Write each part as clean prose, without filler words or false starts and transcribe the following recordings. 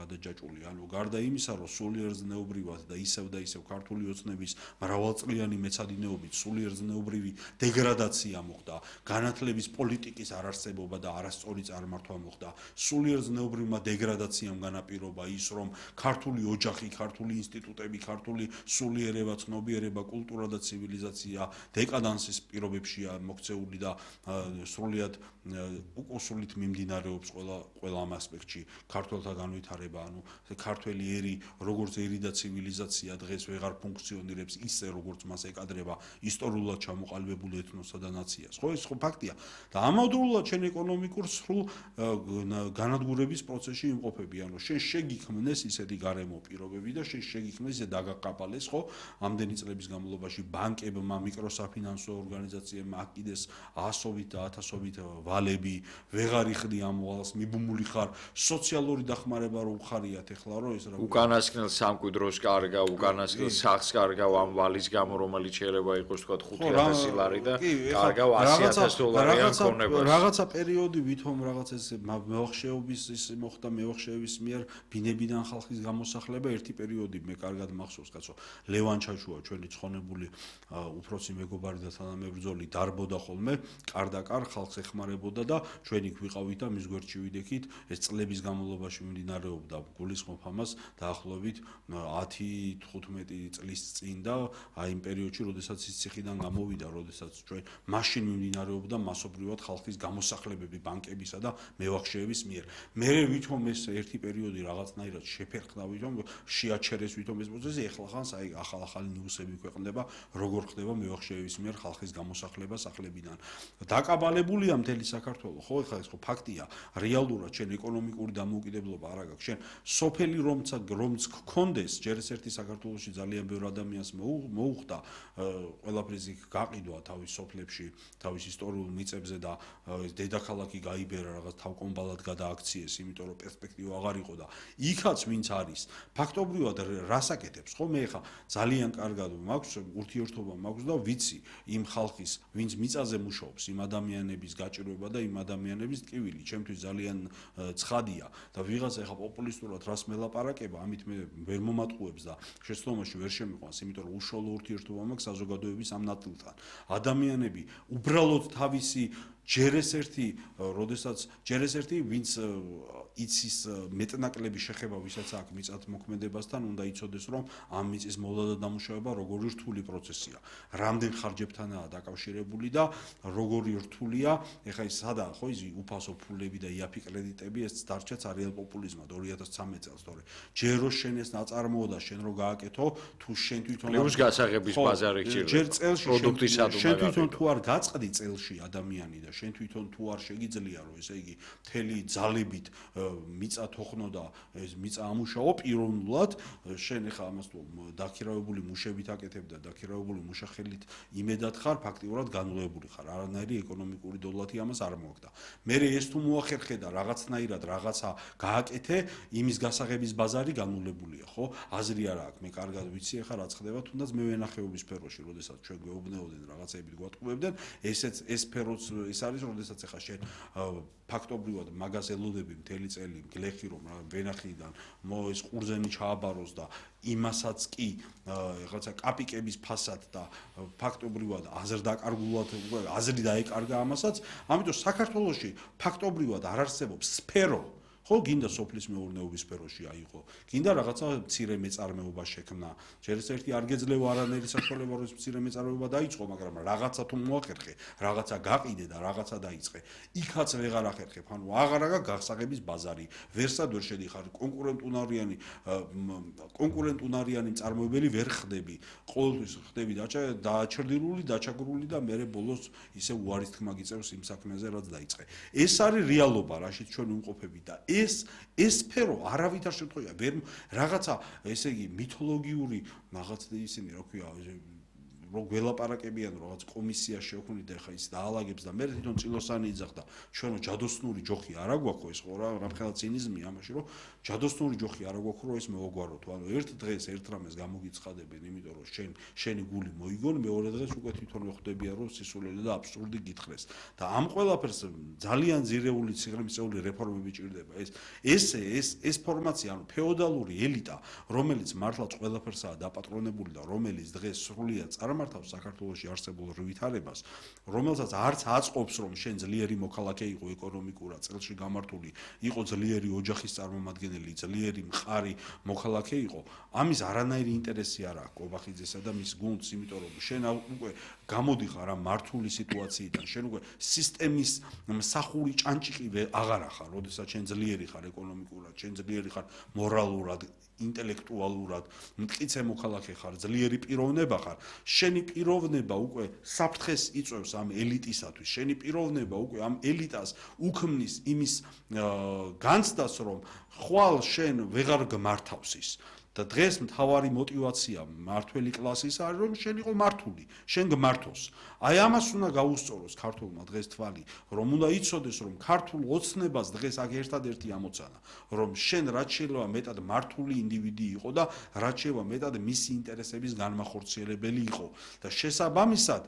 გადაჯაჭვული. ანუ გარდა იმისა, რომ სულიერ ზნეობრივად და ისევ ქართული ოცნების მრავალწლიანი მეცადინეობით სულიერ ზნეობრივი დეგრადაცია მოხდა, განათლების პოლიტიკის არარსებობა და არასწორი წარმართვა მოხდა. სულიერ ზნეობრივმა დეგრადაციამ განაპირობა ის, რომ ქართული ოჯახი, ქართული ინსტიტუტები, ქართული სულიერება, ცნობიერება, კულტურა და ცივილიზაცია დეკადანსის პირობებშია მოქცეული და სრულიად უკუსულით მიმდინარეობს ყველა ამ ასპექტში ქართველთა განვითარება, ანუ ქართველი ერი, როგორც ერი და ცივილიზაცია დღეს ვეღარ ფუნქციონირებს ისე, როგორც მას ეკადრება ისტორიულად ჩამოყალიბებული ეთნოსა და ნაციას. ხო, ეს ხო ფაქტია. და ამავდროულად შენ ეკონომიკურ სრულ განადგურების პროცესში იმყოფები, ანუ შენ შეგიქმნეს ისეთი გარემო პირობები და შენ შეგიქმნეს ისე დაგაყაბალეს, ხო, ამდენი წლების განმავლობაში ბანკებმა, მიკროსაფინანსო ორგანიზაციებმა აკიდეს ასობით და ათასობით ვალები, ვეღარ იხდი ამვალს, მიბუმული ხარ, სოციალური დახმარება რო უხარიათ ეხლა რო ეს რა უკანასკნელ სამკვიდროს კარგა, უკანასკნელ სახს კარგა ამ ვალის გამო, რომელიც შეიძლება იყოს თქვა 5000 ლარი და კარგა $100,000 ქონებას. რაღაცა პერიოდი ვითომ რაღაც ეს მევახშეობის ის მოხდა მევახშეების მიერ ბინებიდან ხალხის გამოსახლება ერთი პერიოდი მე კარგად მახსოვს კაცო ლევან ჩაჩუა ჩვენი ცხონებული უფროსი მეგობარი და თანამებრძოლი დარბოდა ხოლმე კარდაკარ ხალხს ეხმარებოდა და ჩვენი გვიყავით და მის გვერდში ვიდექით ეს წლების განმავლობაში მიმდინარეობდა გულისხმობ ამას დაახლოებით 10-15 წლის წინ და აი იმ პერიოდში როდესაც ის ციხიდან გამოვიდა როდესაც ჩვენ მაშინ მიმდინარეობდა მასობრივად ხალხის გამოსახლებები ბანკებისა და მევახშეების მიერ მე ვითომ ეს ერთი პერიოდი რაღაცნაირად შეფერხდა ვითომ შეაჩერეს ვითომ ეს პროცესი ეხლა ხანს აი ახალი ნიუსები ქვეყნდება როგორ ხდება მევახშეების მიერ ხალხის გამოსახლება სახლებიდან დაკაბალებულია მთელი საქართველო ხო ეხლა ეს ხო ფაქტია რეალურად შენ ეკონომიკური დამოუკიდებლობა არ აქვს შენ სოფელი რომც გქონდეს ჯერ ერთი საქართველოში ძალიან ბევრ ადამიანს მოუხდა ყველაფრის გაყიდვა თავის სოფლებში თავის ისტორიულ მიწებზე და დედაქალაქი გაიბერა რაღაც თავკომბალად გადააქციეს იმიტომ რომ პერსპექტივა აღარ იყო და იქაც ვინც არის ფაქტობრივად რას აკეთებს ხო მე ხა ძალიან კარგად მაქვს ურთიერთობა მაქვს და ვიცი იმ ხალხის ვინც მიწაზე მუშაობს იმ ადამიანების გაჭირვება და იმ ადამიანების ტკივილი ჩემთვის ძალიან ცხადია და ვიღაცა ხა პოპულისტურად რას მელაპარაკება ამით მე ვერ მომატყუებს და შეცდომაში ვერ შემიყვანს იმიტომ რომ უშუალო ურთიერთობა მაქვს საზოგადოების ამ ნაწილთან ადამიანები უბრალოდ თავისი ჯერ ეს ერთი ვინც იცის მეტნაკლები შეხება ვისაც აქვს მიწათ მოქმედებასთან უნდა იცოდეს რომ ამ მიწის მოვლა და დამუშავება როგორი რთული პროცესია რამდენ ხარჯებთანაა დაკავშირებული და როგორი რთულია ეხლა ის სადა ხო ის უფასო ფულები და იაფი კრედიტები ეს დარჩა ცარიელ პოპულიზმად 2013 წელს თორე ჯერ რო შენ ეს ნაწარმოო და შენ რო გააკეთო თუ შენ თვითონ პლუს გასაღების ბაზარი გჭირდება ჯერ წელში პროდუქტის სადუნა შენ თვითონ თუ არ გაწყდი წელში ადამიანი და შენ თვითონ თუ არ შეგიძლია რომ ესე იგი მთელი ძალებით მიწა თოხნო და ეს მიწა ამუშაო პიროვნულად შენ ახლა ამას თუ დაქირავებული მუშებით აკეთებ და დაქირავებული მუშახელით იმედად ხარ ფაქტიურად განვლევებული ხარ არანაირი ეკონომიკური დოლათი ამას არ მოაქვს და მე ეს თუ მოახერხე და რაღაცნაირად რაღაცა გააკეთე იმის გასაღების ბაზარი განვლებულია ხო აზრი არ აქვს მე კარგად ვიცი ახლა რაც ხდება თუნდაც მე ვენახეობის სფეროში როდესაც ჩვენ გვეუბნეოდნენ რაღაცეებით გვატყუებდნენ ეს სფეროც ის არის როდესაც ახლა შენ ფაქტობრივად მაგას ელოდები მთელი წელი გლეხი რომ ვენახიდან ეს ყურძენი ჩააბაროს და იმასაც კი რაღაცა კაპიკების ფასად და ფაქტობრივად აზრი დაეკარგა ამასაც ამიტომ საქართველოში ფაქტობრივად არ არსებობს სფერო ხო გინდა სოფლის მეურნეობის სფეროში აიღო გინდა რაღაცა მცირე მეწარმეობა შექმნა ჯერ ერთი არ გეძლევა არანაირი საშუალება რომ მცირე მეწარმეობა დაიწყო მაგრამ რაღაცა თუ მოახერხე რაღაცა გაყიდე და რაღაცა დაიწყე იქაც ვეღარ ახერხებ ანუ აღარა გასაღების ბაზარი ვერსად ვერ შედიხარ კონკურენტუნარიანი მწარმოებელი ვერ ხდები ყოველთვის ხდები დაჩრდილული დაჩაგრული და მე ბოლოს ისე უარის თქმა გიწევს იმ საქმეზე რაც დაიწყე ეს არის რეალობა რაშიც ჩვენ ვიმყოფებით და ეს სფერო არავითარ შემთხვევაში ვერ რაღაცა ესე იგი მითოლოგიური რაღაცა ისინი რა ქვია რომ გველაპარაკებიან რაღაც კომისია შეექმნით და ხა ის დაალაგებს და მე თვითონ წილოსანი იძახდა ჩვენ რომ ჯადოსნური ჯოხი არა გვაქვს ეს ხო რა რამხელა ცინიზმი ამაში რომ ჯადოსნური ჯოხი არა გვაქვს რომ ეს მოვაგვაროთ ანუ ერთ დღეს ერთ რამეს გამოგიცხადებენ იმიტომ რომ შენი გული მოიგონ მეორე დღეს უკვე თვითონ ხვდებიან რომ სისულელე და აბსურდი გითხრეს და ამ ყველაფერს ძალიან ძირეული სიღრმისეული რეფორმები ჭირდება ეს ფორმაცია ანუ ფეოდალური ელიტა რომელიც მართლაც ყველაფერსაა დაპატრონებული და რომელიც დღეს სრულიად წარმართავს საქართველოში არსებულ ვითარებას რომელსაც არც აწყობს რომ შენ ძლიერი მოქალაქე იყო ეკონომიკურად წელში გამართული იყო ძლიერი ოჯახის წარმომადგენელი ძლიერი მყარი მოქალაქე იყო ამის არანაირი ინტერესი არ აქვს კობახიძესა და მის გუნდს იმიტომ რომ შენ უკვე გამოდიხარ ამ მართული სიტუაციიდან შენ უკვე სისტემის მსახური ჭანჭიყი აღარ ახარ როდესაც შენ ძლიერი ხარ ეკონომიკურად შენ ძლიერი ხარ მორალურად ინტელექტუალურად მტკიცე მოქალაქე ხარ ძლიერი პიროვნება ხარ შენი პიროვნება უკვე საფრთხეს იწვევს ამ ელიტისათვის შენი პიროვნება უკვე ამ ელიტას უქმნის იმის განცდას რომ ხვალ შენ ვეღარ გმართავს ის და დღეს მთავარი мотиваცია მართველი კლასის არის რომ შენ იყო მართული შენ გმართოს აი ამას უნდა გაუსწოროს ქართულმა დღეს თვალი რომ უნდა იცოდეს რომ ქართულ ოცნებას დღეს აქ ერთადერთი ამოცანა რომ შენ რაც შეიძლება მეტად მართული ინდივიდი იყო და რაც შეიძლება მეტად მისი ინტერესების განმახორციელებელი იყო და შესაბამისად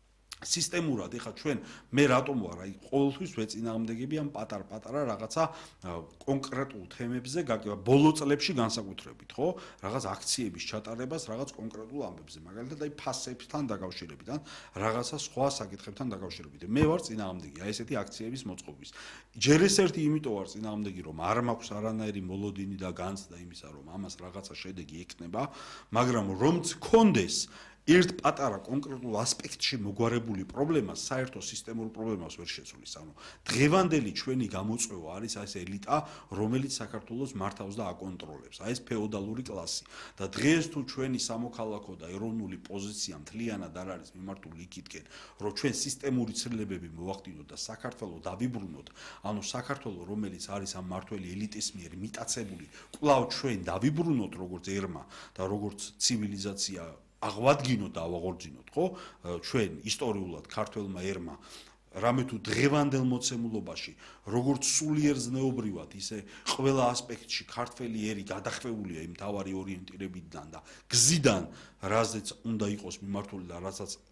სისტემურად ეხა ჩვენ მე რატომ ვარ აი ყოველთვის ვეწინააღმდეგები ამ პატარ-პატარა რაღაცა კონკრეტულ თემებზე ბოლო წლებში განსაკუთრებით ხო რაღაც აქციების ჩატარებას რაღაც კონკრეტულ ამბებზე მაგალითად აი ფასებთან დაკავშირებით ან რაღაცა სხვა საკითხებთან დაკავშირებით მე ვარ წინააღმდეგი აი ესეთი აქციების მოწყობის ჯერ ეს ერთი იმიტომ ვარ წინააღმდეგი რომ არ მაქვს არანაირი მოლოდინი და განცდა იმისა რომ ამას რაღაცა შედეგი ექნება მაგრამ რომც კონდეს ერთ პატარა კონკრეტულ ასპექტში მოგვარებული პრობლემა საერთო სისტემურ პრობლემას ვერ შეცვლის. ანუ დღევანდელი ჩვენი გამოწვევა არის ეს ელიტა, რომელიც საქართველოს მართავს და აკონტროლებს. აი ეს ფეოდალური კლასი. და დღეს თუ ჩვენი სამოქალაქო და ეროვნული პოზიცია მთლიანად არ არის მიმართული იქითკენ, რომ ჩვენ სისტემური ცვლილებები მოვახდინოთ და საქართველოს დავიბრუნოთ, ანუ საქართველოს რომელიც არის ამ მართველი ელიტის მიერ მიტაცებული, კვლავ ჩვენ დავიბრუნოთ როგორც ერმა და როგორც ცივილიზაცია აღვადგინოთ და ავაღორძინოთ, ხო? ჩვენ ისტორიულად ქართველმა ერმა რამე თუ დღევანდელ მოცემულობაში, როგორც სულიერ ზნეობრივად, ისე ყველა ასპექტში ქართველი ერი გადახვეულია იმ თავარი ორიენტირებიდან და გზიდან, რაზეც უნდა იყოს მიმართული და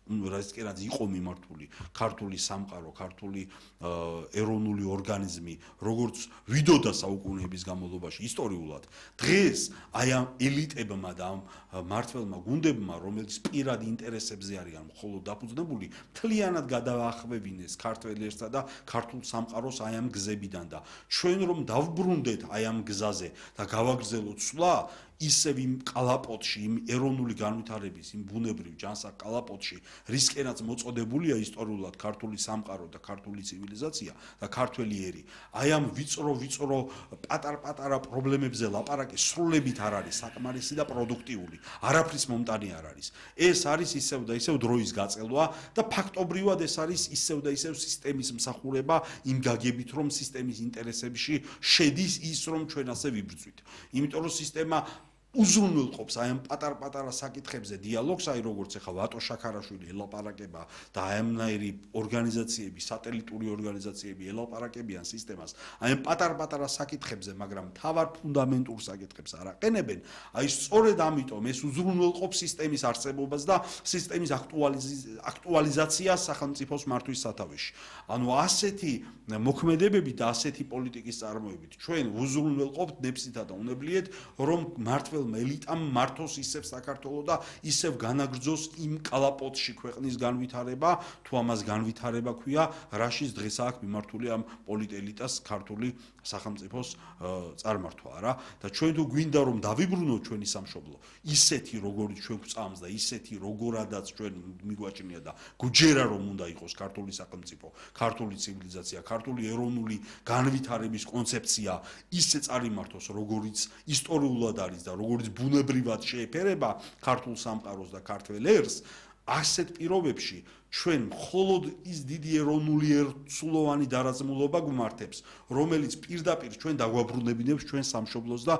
რაზეც იყო მიმართული ქართული სამყარო, ქართული ეროვნული ორგანიზმი, როგორც ვიდოდა საუკუნეების განმავლობაში ისტორიულად. დღეს აი ამ ელიტებმა და ამ მართლმა გუნდებმა, რომელიც პირად ინტერესებზე არიან მხოლოდ დაფუძნებული, მთლიანად გადაახვევინეს ქართველ ერსა და ქართულ სამყაროს აი ამ გზებიდან და ჩვენ რომ დავბრუნდეთ აი ამ გზაზე და გავაგრძელოთ სვლა ისევ იმ კალაპოტში, იმ ეროვნული განვითარების, იმ ბუნებრივ ჯანსაღ კალაპოტში, რისკენაც მოწოდებულია ისტორიულად ქართული სამყარო და ქართული ცივილიზაცია და ქართველი ერი. აი ამ ვიწრო პატარ-პატარა პრობლემებზე ლაპარაკი სრულებით არ არის საკმარისი და პროდუქტიული. არაფრის მომტანი არ არის. ეს არის ისევ და ისევ დროის გაწელვა და ფაქტობრივად ეს არის ისევ და ისევ სისტემის მსახურება იმ გაგებით, რომ სისტემის ინტერესებში შედის ის, რომ ჩვენ ასე ვიბრძვით. იმიტომ რომ სისტემა უზრუნველყოფს აი ამ პატარ-პატარა საკითხებზე დიალოგს, აი როგორც ახლა ვატო შაქარაშვილი ელაპარაკება და აი ამნაირი ორგანიზაციები, სატელიტური ორგანიზაციები ელაპარაკებიან სისტემას, აი ამ პატარ-პატარა საკითხებზე, მაგრამ მთავარ ფუნდამენტურ საკითხებს არ აყენებენ, აი სწორედ ამიტომ ეს უზრუნველყოფს სისტემის არსებობას და სისტემის აქტუალიზაციას სახელმწიფოს მართვის სათავეში. ანუ ასეთი მოქმედებები და ასეთი პოლიტიკის წარმოებით ჩვენ უზრუნველყოფთ ნებსითა და უნებლიეთ, რომ მართლ ელიტამ მართოს ისევ საქართველოს და ისევ განაგრძოს იმ კალაპოტში ქვეყნის განვითარება, თუ ამას განვითარება ქვია, რაშიც დღეს აქვს მიმართული ამ პოლიტელიტას ქართული სახელმწიფოს წარმართვა რა და ჩვენ თუ გვინდა რომ დავიბრუნოთ ჩვენი სამშობლო, ისეთი როგორც ჩვენ გვწამს და ისეთი როგორადაც ჩვენ მიგვაჭნია და გვჯერა რომ უნდა იყოს ქართული სახელმწიფო, ქართული ცივილიზაცია, ქართული ეროვნული განვითარების კონცეფცია, ისე წარიმართოს როგორც ისტორიულად არის და როგორც ბუნებრივად შეეფერება ქართულ სამყაროს და ქართველ ერს, ასეთ პირობებში ჩვენ მხოლოდ ის დიდი ეროვნული ერთსულოვანი დარწმუნება გვმართებს, რომელიც პირდაპირ ჩვენ დაგვაბრუნებინებს ჩვენ სამშობლოს და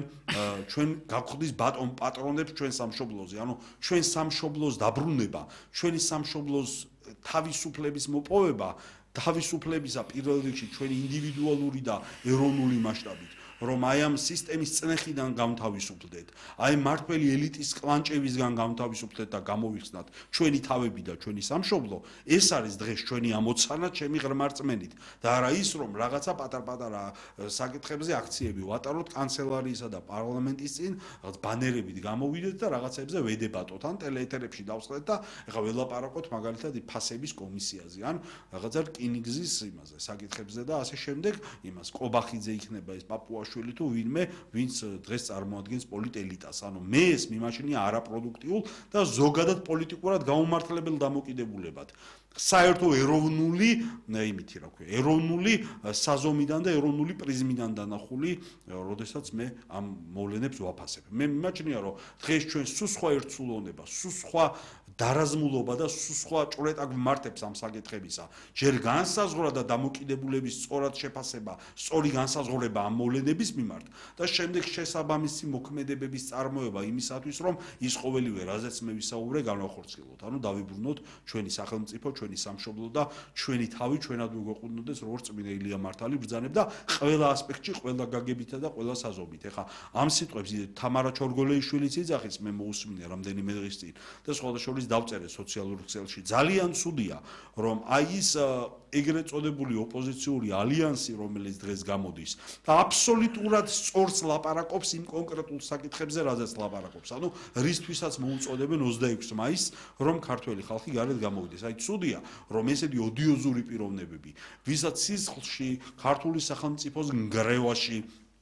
ჩვენ გაგხდის ბატონ პატრონებს ჩვენ სამშობლოზე. ანუ ჩვენ სამშობლოს დაბრუნება, ჩვენი სამშობლოს თავისუფლების მოპოვება, თავისუფლებისა პირველ რიგში ჩვენი ინდივიდუალური და ეროვნული მასშტაბით. რომ აი ამ სისტემის წნეხიდან გამთავისუფლდეთ, აი მართველი ელიტის კლანჭევისგან გამთავისუფლდეთ და გამოვიხსნათ ჩვენი თავები და ჩვენი სამშობლო, ეს არის დღეს ჩვენი ამოცანა ჩემი ღრმა რწმენით და არა ის რომ რაღაცა პატარ-პატარა საკითხებზე აქციები ვატაროთ კანცელარიისა და პარლამენტის წინ, ბანერებით გამოვიდეთ და რაღაცებზე ვედებატოთ, ან ტელეეთერებში დავსხდეთ და ეხლა ველაპარაკოთ მაგალითად ფასების კომისიაზე, ან რაღაცა რკინიგზის იმაზე, საკითხებზე და ასე შემდეგ, იმას კობახიძე იქნება ეს პაპუა შვილი თუ ვინმე, ვინც დღეს წარმოადგენს პოლიტელიტას. ანუ მე ეს მიმაჩნია არაპროდუქტიულ და ზოგადად პოლიტიკურად გაუმართლებელ დამოკიდებულებად. საერთო ეროვნული, იმითი რა ქვია, ეროვნული საზომიდან და ეროვნული პრიზმიდან დანახული, როდესაც მე ამ მოვლენებს ვაფასებ. მე მიმაჩნია, რომ დღეს ჩვენ სულ სხვა ერთსულოვნება, სულ სხვა დარაზმულობა და სულ სხვა ჭვრეტა გვმართებს ამ საკითხებისა. ჯერ განსაზღვრა და დამოკიდებულების სწორად შეფასება, სწორი განსაზღვრება ამ მოვლენების მიმართ და შემდეგ შესაბამისი მოქმედებების წარმოება იმისათვის, რომ ის ყოველივე, რაზეც მე ვისაუბრე, განვახორციელოთ. ანუ დავიბრუნოთ ჩვენი სახელმწიფო, ჩვენი სამშობლო და ჩვენი თავი ჩვენად გვეყუდნოდეს როგორც წმინდა ილია მართალი ბრძანებ და ყველა ასპექტში, ყველა გაგებითა და ყველა საზომით. ეხლა ამ სიტყვებს თამარა ჩორგოლეიშვილიც იძახის, მე მოусმინე რამდენიმე დღის წინ და სხვადასხვა დავწერე სოციალურ ქსელში. ძალიან ცუდია, რომ აი ის ეგრეთ წოდებული ოპოზიციური ალიანსი, რომელიც დღეს გამოდის და აბსოლუტურად სწორს ლაპარაკობს იმ კონკრეტულ საკითხებზე, რაზეც ლაპარაკობს. ანუ რისთვისაც მოუწოდებენ 26 მაისს, რომ ქართველი ხალხი გარეთ გამოვიდეს. აი ცუდია, რომ ესეთი ოდიოზური პიროვნებები, ვისაც სისხლში, ქართული სახელმწიფოს ნგრევაში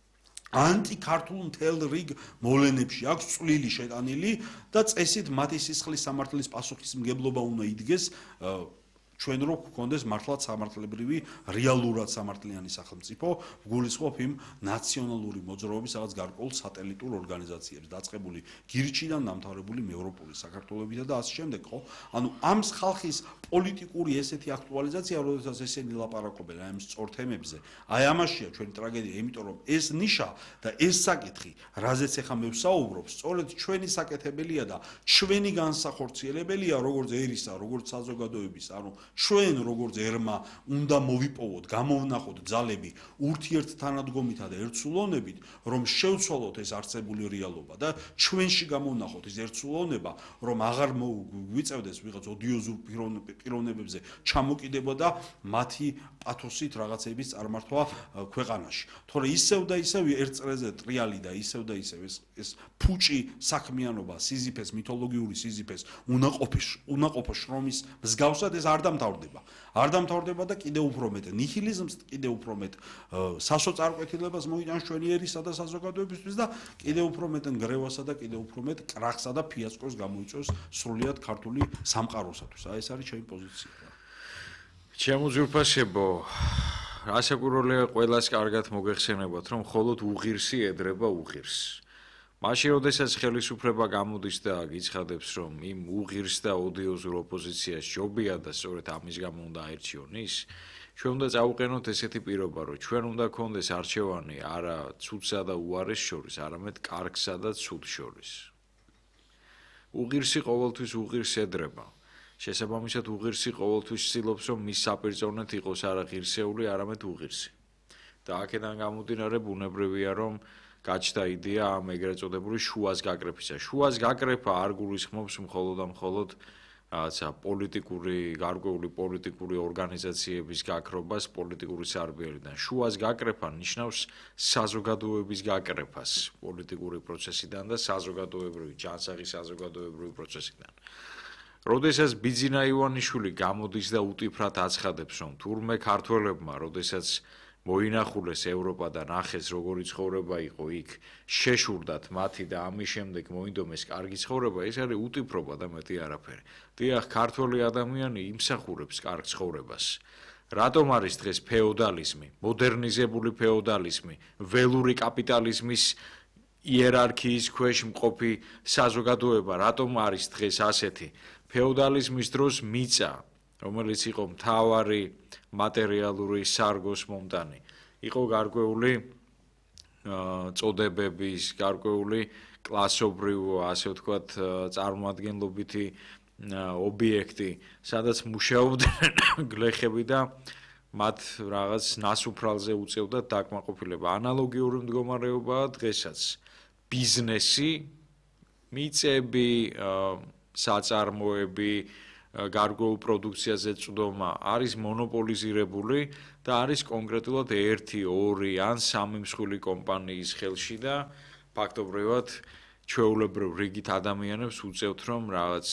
ანტიქართულ მთელ რიგ მოვლენებში აქვს წვლილი შეტანილი და წესით მათი სისხლის სამართლის პასუხისმგებლობა უნდა იდგეს ჩვენ რო გქონდეს მართლაც სამართლებრივი რეალურად სამართლიანი სახელმწიფო, ვგულისხმობ იმ ნაციონალური მოძრაობის რაღაც გარკვეულ სატელიტურ ორგანიზაციებს, დაწყებული გირჩიდან დამთავრებული ევროპული საქართველოებითა და ასე შემდეგ, ხო? ანუ ამ ხალხის პოლიტიკური ესეთი აქტუალიზაცია, როდესაც ესენი ლაპარაკობენ აი ამ სწორ თემებზე, აი ამაშია ჩვენი ტრაგედია, იმიტომ რომ ეს ნიშა და ეს საკითხი, რაზეც ახლა მე ვსაუბრობ, სწორედ ჩვენი საკეთებელია და ჩვენი განსახორციელებელია, როგორც ერისა, როგორც საზოგადოების, ანუ ჩვენ როგორც ერმა უნდა მოვიპოვოთ, გამოვნახოთ ძალები ურთიერთთანადგომითა და ერთსულოვნებით, რომ შევცვალოთ ეს არსებული რეალობა და ჩვენში გამოვნახოთ ეს ერთსულოვნება, რომ აღარ გვიწევდეს ვიღაც ოდიოზურ პიროვნებებზე ჩამოკიდება და მათი პათოსით რაღაცების წარმართვა ქვეყანაში. თორე ისევ და ისევ ერთ წრეზე ტრიალი და ისევ და ისევ ეს ფუჭი საქმიანობა, სიზიფეს, მითოლოგიური სიზიფეს უნაყოფო შრომის მსგავსად ეს არ არ დამთავრდება და კიდევ უფრო მეტ ნიჰილიზმს, კიდევ უფრო მეტ სასოწარკვეთილებას მოიტანს ჩვენი ერისა და საზოგადოებისთვის და კიდევ უფრო მეტ ნგრევასა და კიდევ უფრო მეტ კრახსა და ფიასკოს გამოიწვევს სრულიად ქართული სამყაროსათვის. აი ეს არის ჩემი პოზიცია. ჩემო ძვირფასებო, ასაკუროლია ყველას კარგად მოგეხსენებათ, რომ მხოლოდ უღირსი ედრება უღირსს. მაშინ, როდესაც ხელისუფლება გამოდის და გიცხადებს, რომ იმ უღირს და ოდიოზურ ოპოზიციას ჯობია და სწორედ ამის გამო უნდა აერჩიონ ის, ჩვენ უნდა წავუყენოთ ესეთი პირობა, რომ ჩვენ უნდა გქონდეს არჩევანი არა ცუდსა და უარეს შორის, არამედ კარგსა და ცუდს შორის. უღირსი ყოველთვის უღირს ედრება. შესაბამისად, უღირსი ყოველთვის ცდილობს, რომ მის საპირწონეთ იყოს არა ღირსეული, არამედ უღირსი. და აქედან გამომდინარე, ბუნებრივია, რომ გაჩნდა იდეა ამ ეგრეთ წოდებული შუას გაკრეფისა. შუას გაკრეფა არ გულისხმობს მხოლოდ და მხოლოდ რაღაცა გარკვეული პოლიტიკური ორგანიზაციების გაქრობას პოლიტიკური სარბიელიდან. შუას გაკრეფა ნიშნავს საზოგადოების გაკრეფას პოლიტიკური პროცესიდან და საზოგადოებრივი ჯანსაღი საზოგადოებრივი პროცესიდან. როდესაც ბიძინა ივანიშვილი გამოდის და უტიფრად აცხადებს, რომ თურმე ქართველებმა, როდესაც მოინახულეს ევროპა და ნახეს როგორი ცხოვრება იყო იქ, შეშურდათ მათი და ამის შემდეგ მოინდომეს კარგი ცხოვრება, ეს არის უტიფრობა და მეტი არაფერი. დიახ, ქართველი ადამიანი იმსახურებს კარგ ცხოვრებას. რატომ არის დღეს ფეოდალიზმი, მოდერნიზებული ფეოდალიზმი, ველური კაპიტალიზმის იერარქიის ქვეშ მყოფი საზოგადოება, რატომ არის დღეს ასეთი? ფეოდალიზმის დროს მიწა, რომელიც იყო მთავარი მატერიალური სარგოს მომტანი, იყო გარკვეული წოდებების, გარკვეული კლასობრივ, ასე ვთქვათ, წარმოადგენლობითი ობიექტი, სადაც მუშაობდნენ გლეხები და მათ რაღაც ნასუფრალზე უწევდათ დაკმაყოფილება. ანალოგიური მდგომარეობაა დღესაც. ბიზნესი, მიწები, საწარმოები, გარკვეულ პროდუქციაზე წვდომა არის მონოპოლიზირებული და არის კონკრეტულად 1, 2 ან 3 მსხვილი კომპანიის ხელში და ფაქტობრივად ჩვეულებრივ რიგით ადამიანებს უწევთ რომ რაღაც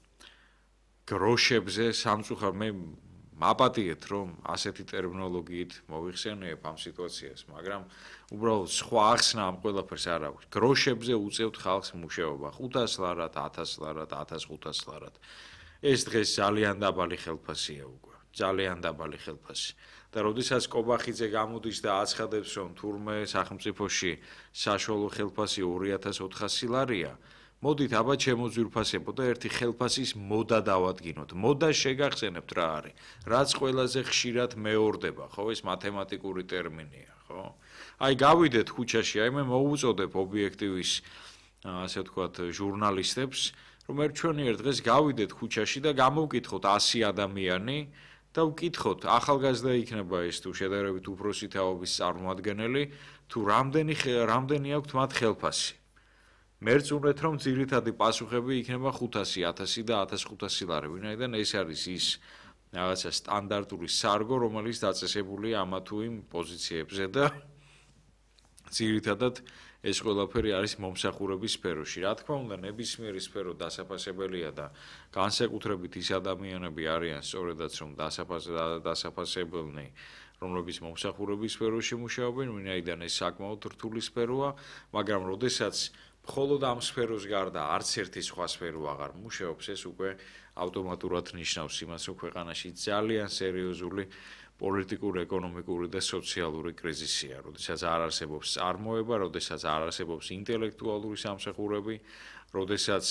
გროშებზე სამწუხაროდ მე მაპატიეთ რომ ასეთი ტერმინოლოგიით მოიხსენიებ ამ სიტუაციას, მაგრამ უბრალოდ სხვა ახსნა ამ ყველაფერს არ აქვს. გროშებზე უწევთ ხალხს მუშაობა 500 ლარად, 1000 ლარად, 1500 ლარად. ეს დღეს ძალიან დაბალი ხელფასია უკვე, ძალიან დაბალი ხელფასი. და როდესაც კობახიძე გამოდის და აცხადებს რომ თურმე სახელმწიფოში საშუალო ხელფასი 2400 ლარია, მოდით აბა ჩემო ძვირფასებო და ერთი ხელფასის მოდა დავადგინოთ. მოდა შეგახსენებთ რა არის? რაც ყველაზე ხშირად მეორდება, ხო, ეს მათემატიკური ტერმინია, ხო? აი გავიდეთ ქუჩაში, აი მე მოუწოდებ ობიექტივის ასე ვთქვათ ჟურნალისტებს, რომ ერთჩვენიერ დღეს გავიდეთ ქუჩაში და გამოვკითხოთ 100 ადამიანი და ვკითხოთ, ახალგაზრდა იქნება ეს თუ შედარებით უფროსი თაობის წარმოადგენელი, თუ რამდენი აქვთ მათ ხელფასი. მერწუნეთ რომ ძირითადი პასუხები იქნება 500, 1000 და 1500 ლარი, ვინაიდან ეს არის ის რაღაცა სტანდარტული სარგო, რომელიც დაწესებულია ამა თუ იმ პოზიციებზე და ძირითადად ეს ყველაფერი არის მომსახურების სფეროში. რა თქმა უნდა, ნებისმიერი სფერო დასაფასებელია და განსაკუთრებით ის ადამიანები არიან სწორედაც რომ დასაფასებელნი, რომლებიც მომსახურების სფეროში მუშაობენ, ვინაიდან ეს საკმაოდ რთული სფეროა, მაგრამ როდესაც მხოლოდ ამ სფეროს გარდა არც ერთი სხვა სფერო აღარ მუშაობს, ეს უკვე ავტომატურად ნიშნავს იმას, რომ ქვეყანაში ძალიან სერიოზული პოლიტიკური, ეკონომიკური და სოციალური კრიზისია, როდესაც არ არსებობს წარმოება, როდესაც არ არსებობს ინტელექტუალური სამსახურები, როდესაც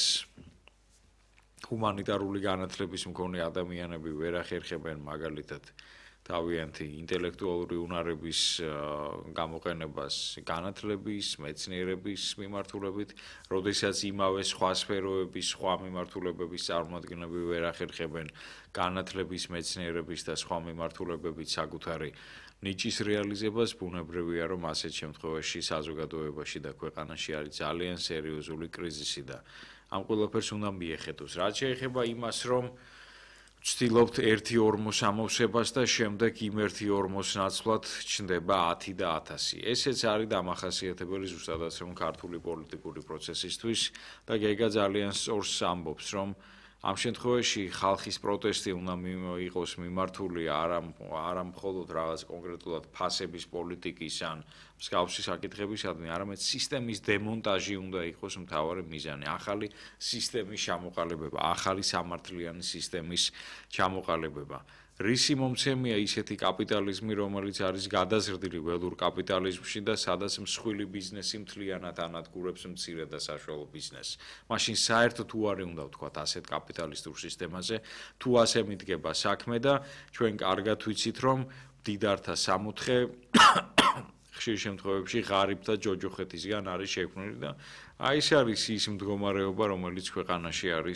ჰუმანიტარული განათლების მქონე ადამიანები ვერ ახერხებენ მაგალითად თავიანთი ინტელექტუალური უნარების გამოყენებას განათლების, მეცნიერების მიმართულებით, როდესაც იმავე სხვა სფეროების, სხვა მიმართულებების წარმომადგენლები ვერ ახერხებენ განათლების, მეცნიერების და სხვა მიმართულებებით საკუთარი ნიჭის რეალიზებას, ბუნებრივია, რომ ასეთ შემთხვევაში საზოგადოებაში და ქვეყანაში არის ძალიან სერიოზული კრიზისი და ამ ყველაფერს უნდა მიეხეთოს. რაც შეეხება იმას, რომ ვცდილობთ 1-2 ამოვსებას და შემდეგ იმ 1-2 ნაცვლად ჩნდება 10 და 1000. ესეც არის დამახასიათებელი ზუსტადაც რომ ქართული პოლიტიკური პროცესისთვის და გეგა ძალიან სწორს ამბობს, რომ ამ შემთხვევაში ხალხის პროტესტი უნდა იყოს მიმართული არა მხოლოდ რაღაც კონკრეტულად ფასების პოლიტიკის ან მსგავსი საკითხებისადმი, არამედ სისტემის დემონტაჟი უნდა იყოს მთავარი მიზანი. ახალი სისტემის ჩამოყალიბება, ახალი სამართლიანი სისტემის ჩამოყალიბება. რისი მომცემია ისეთი კაპიტალიზმი, რომელიც არის გადაზრდილი ველურ კაპიტალიზმში და სადაც მსხვილი ბიზნესი მთლიანად ანადგურებს მცირე და საშუალო ბიზნესს. მაშინ საერთოდ უარი უნდა ვთქვათ ასეთ კაპიტალისტურ სისტემაზე, თუ ასე მიდგება საქმე და ჩვენ კარგად ვიცით, რომ მდიდართა სამოთხე ხშირ შემთხვევებში ღარიბთა ჯოჯოხეთისგან არის შექმნილი და აი ეს არის ის მდგომარეობა, რომელიც ქვეყანაში არის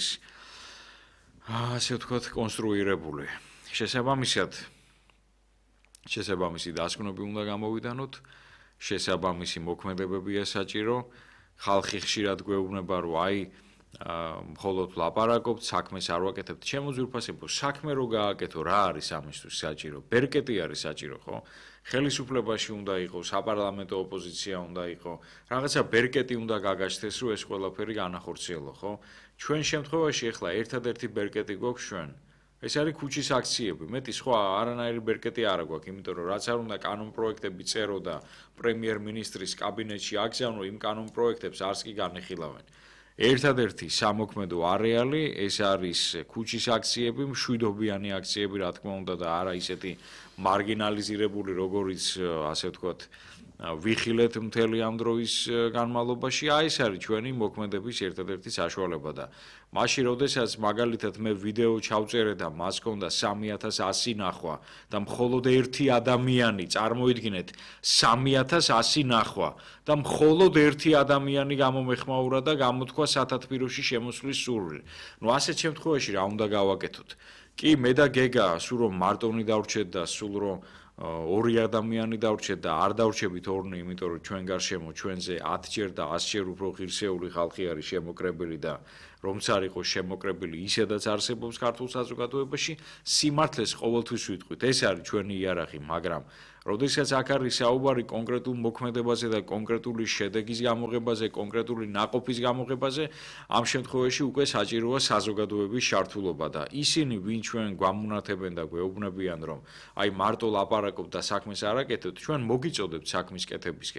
ასე ვთქვათ კონსტრუირებული. შესაბამისი დასკვნები უნდა გამოვიდანოთ, შესაბამისი მოქმედებებია საჭირო, ხალხი ხშირად გვეუბნება, რომ აი მხოლოდ ლაპარაკობთ, საქმეს არ ვაკეთებთ. ჩემო ძვირფასებო, საქმე რო გააკეთო, რა არის ამისთვის საჭირო? ბერკეტი არის საჭირო, ხო? ხელისუფლებაში უნდა იყოს, საპარლამენტო ოპოზიცია უნდა იყოს, რაღაცა ბერკეტი უნდა გაგაჩნდეს, რომ ეს ყველაფერი განახორციელო, ხო? ჩვენ შემთხვევაში ახლა ერთადერთი ბერკეტი გვაქვს ჩვენ. ეს არის ქუჩის აქციები, მეტი სხვა არანაირი ბერკეტი არ გვაქვს, იმიტომ რომ რაც არ უნდა კანონპროექტები წერო და პრემიერ-მინისტრის კაბინეტში აგზავნო, იმ კანონპროექტებს არც კი განეხილავენ. ერთადერთი სამოქმედო არეალი ეს არის ქუჩის აქციები, მშვიდობიანი აქციები, რა თქმა უნდა და არა ისეთი მარგინალიზირებული, როგორიც ასე ვთქვათ, ვიხილეთ მთელი ამ დროის განმავლობაში, ეს არის ჩვენი მოქმედების ერთადერთი საშუალება და მაშინ, როდესაც მაგალითად მე ვიდეო ჩავწერე და მას ჰქონდა 3100 ნახვა და მხოლოდ ერთი ადამიანი, წარმოიდგინეთ, 3100 ნახვა და მხოლოდ ერთი ადამიანი გამომეხმაურა და გამოთქვა სათათბიროში შემოსვლის სურვილი. ნუ ასეთ შემთხვევაში რა უნდა გავაკეთოთ? კი, მე და გეგა სულ რომ მარტონი დავრჩეთ და სულ რომ ორი ადამიანი დავრჩეთ და არ დავრჩებით ორნი, იმიტომ რომ ჩვენ გარშემო ჩვენზე 10ჯერ და 100ჯერ უფრო ღირსეული ხალხი არის შემოკრებილი და რომც არ იყოს შემოკრებილი, ისედაც არსებობს ქართულ საზოგადოებაში, სიმართლეს ყოველთვის ვიტყვით, ეს არის ჩვენი იარაღი, მაგრამ როდესაც აქ არის საუბარი კონკრეტულ მოქმედებაზე და კონკრეტული შედეგის გამოღებაზე, კონკრეტული ნაყოფის გამოღებაზე, ამ შემთხვევაში უკვე საჭიროა საზოგადოების ჩართულობა და ისინი, ვინ ჩვენ გვამონათებენ და გვეუბნებიან, რომ აი მარტო ლაპარაკობთ და საქმეს არ აკეთებთ, ჩვენ მოგიწოდებთ საქმის კეთებისკენ.